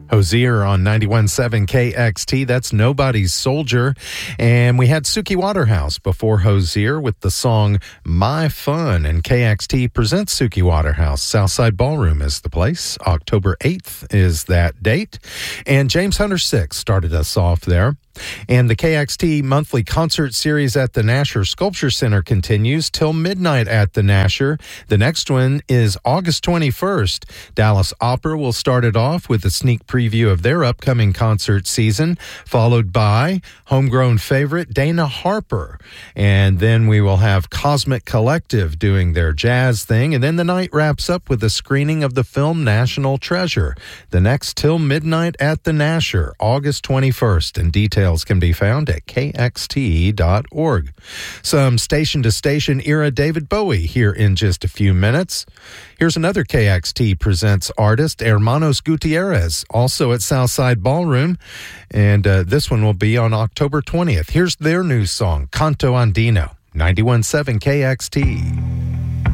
Hozier on 91.7 KXT. That's Nobody's Soldier. And we had Suki Waterhouse before Hozier with the song My Fun. And KXT presents Suki Waterhouse. Southside Ballroom is the place. October 8th is that date. And James Hunter 6 started us off there. And the KXT monthly concert series at the Nasher Sculpture Center continues till midnight at the Nasher. The next one is August 21st. Dallas Opera will start it off with a sneak preview of their upcoming concert season, followed by homegrown favorite Dana Harper. And then we will have Cosmic Collective doing their jazz thing. And then the night wraps up with a screening of the film National Treasure. The next till midnight at the Nasher, August 21st. And details can be found at kxt.org. Some station-to-station era David Bowie here in just a few minutes. Here's another KXT Presents artist, Hermanos Gutierrez, also at Southside Ballroom, and this one will be on October 20th. Here's their new song, Canto Andino, 91.7 KXT.